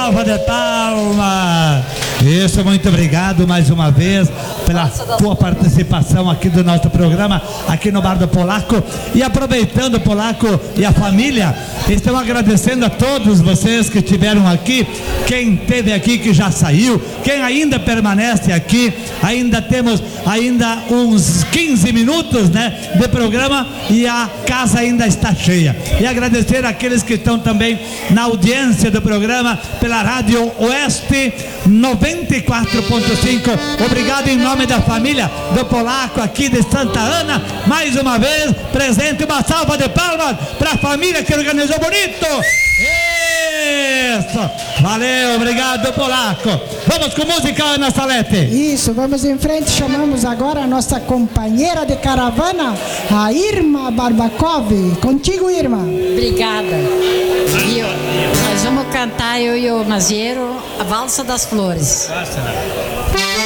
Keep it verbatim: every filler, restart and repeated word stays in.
salva de palmas. Isso, muito obrigado mais uma vez pela tua participação aqui do nosso programa, aqui no Bar do Polaco. E aproveitando, Polaco e a família, estão agradecendo a todos vocês que estiveram aqui, quem esteve aqui que já saiu, quem ainda permanece aqui. Ainda temos ainda uns quinze minutos, né, de programa e a casa ainda está cheia. E agradecer àqueles que estão também na audiência do programa pela Rádio Oeste noventa e quatro ponto cinco. Obrigado em nome da família do Polaco aqui de Santa Ana, mais uma vez presente. Uma salva de palmas para a família que organizou bonito. Isso, valeu, obrigado, Polaco. Vamos com música, Ana Salete. Isso, vamos em frente. Chamamos agora a nossa companheira de caravana, a Irma Barbakov. Contigo, Irma. Obrigada. E eu, nós vamos cantar, eu e o Maziero, a Valsa das Flores.